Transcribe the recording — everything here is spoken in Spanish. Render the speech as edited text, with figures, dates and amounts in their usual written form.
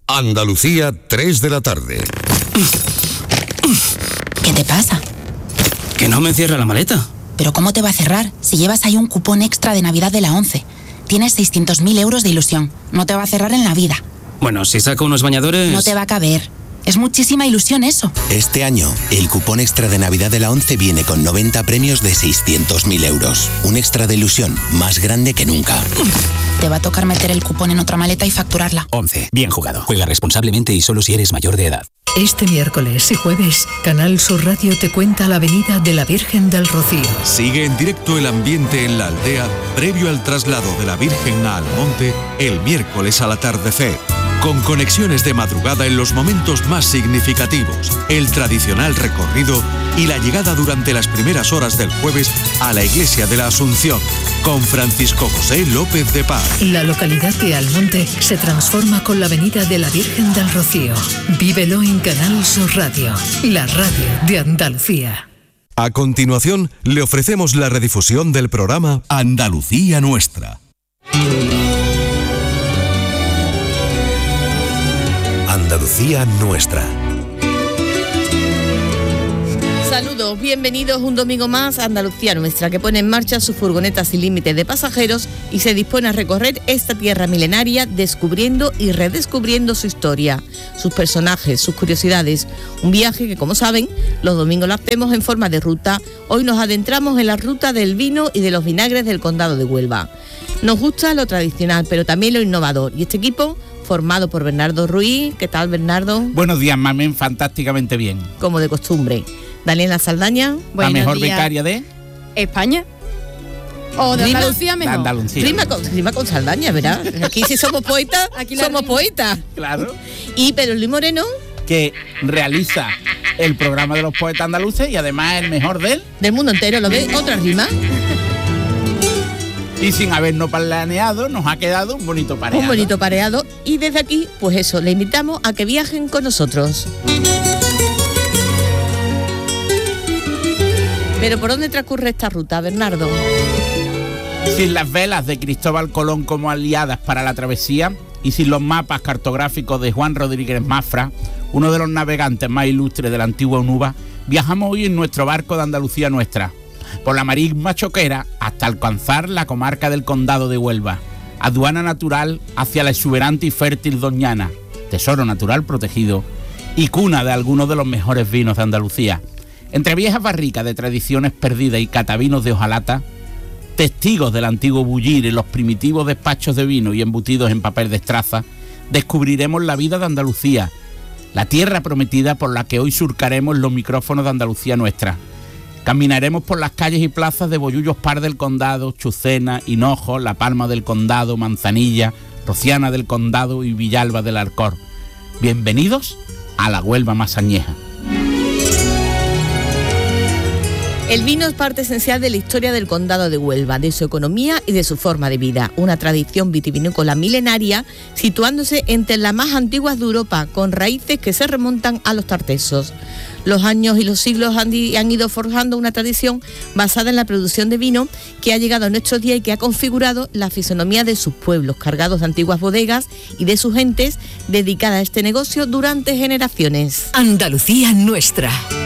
Andalucía, 3 de la tarde. ¿Qué te pasa? Que no me cierra la maleta. ¿Pero cómo te va a cerrar? Si llevas ahí un cupón extra de Navidad de la 11. Tienes 600.000 euros de ilusión. No te va a cerrar en la vida. Bueno, si saco unos bañadores... No te va a caber. Es muchísima ilusión eso. Este año, el cupón extra de Navidad de la 11 viene con 90 premios de 600.000 euros. Un extra de ilusión más grande que nunca. Te va a tocar meter el cupón en otra maleta y facturarla. 11. Bien jugado. Juega responsablemente y solo si eres mayor de edad. Este miércoles y jueves, Canal Sur Radio te cuenta la venida de la Virgen del Rocío. Sigue en directo el ambiente en la aldea previo al traslado de la Virgen a Almonte el miércoles al atardecer. Con conexiones de madrugada en los momentos más significativos, el tradicional recorrido y la llegada durante las primeras horas del jueves a la Iglesia de la Asunción, con Francisco José López de Paz. La localidad de Almonte se transforma con la venida de la Virgen del Rocío. Vívelo en Canal Sur Radio, la radio de Andalucía. A continuación, le ofrecemos la redifusión del programa Andalucía Nuestra. Andalucía Nuestra. Saludos, bienvenidos un domingo más a Andalucía Nuestra, que pone en marcha su furgoneta sin límites de pasajeros y se dispone a recorrer esta tierra milenaria descubriendo y redescubriendo su historia, sus personajes, sus curiosidades. Un viaje que, como saben, los domingos lo hacemos en forma de ruta. Hoy nos adentramos en la ruta del vino y de los vinagres del Condado de Huelva. Nos gusta lo tradicional, pero también lo innovador. Y este equipo, formado por Bernardo Ruiz. ¿Qué tal, Bernardo? Buenos días, Mamen, fantásticamente bien. Como de costumbre. Daniela Saldaña. La mejor becaria de España. O de Andalucía mejor. De Andalucía. Rima con Saldaña, ¿verdad? Aquí si somos poetas, aquí somos poetas. Claro. Y Pedro Luis Moreno, que realiza el programa de los poetas andaluces y además el mejor del mundo entero. ¿Lo ves? Otra rima. Y sin habernos planeado, nos ha quedado un bonito pareado. Un bonito pareado. Y desde aquí, pues eso, le invitamos a que viajen con nosotros. Pero ¿por dónde transcurre esta ruta, Bernardo? Sin las velas de Cristóbal Colón como aliadas para la travesía y sin los mapas cartográficos de Juan Rodríguez Mafra, uno de los navegantes más ilustres de la antigua Onuba, viajamos hoy en nuestro barco de Andalucía Nuestra, por la marisma choquera hasta alcanzar la comarca del Condado de Huelva, aduana natural hacia la exuberante y fértil Doñana, tesoro natural protegido y cuna de algunos de los mejores vinos de Andalucía. Entre viejas barricas de tradiciones perdidas y catavinos de hojalata, testigos del antiguo bullir en los primitivos despachos de vino y embutidos en papel de estraza, descubriremos la vida de Andalucía, la tierra prometida por la que hoy surcaremos los micrófonos de Andalucía Nuestra. Caminaremos por las calles y plazas de Bollullos Par del Condado, Chucena, Hinojo, La Palma del Condado, Manzanilla, Rociana del Condado y Villalba del Alcor. Bienvenidos a la Huelva más añeja. El vino es parte esencial de la historia del Condado de Huelva, de su economía y de su forma de vida. Una tradición vitivinícola milenaria, situándose entre las más antiguas de Europa, con raíces que se remontan a los tartesos. Los años y los siglos han ido forjando una tradición basada en la producción de vino que ha llegado a nuestros días y que ha configurado la fisonomía de sus pueblos, cargados de antiguas bodegas y de sus gentes dedicadas a este negocio durante generaciones. Andalucía Nuestra.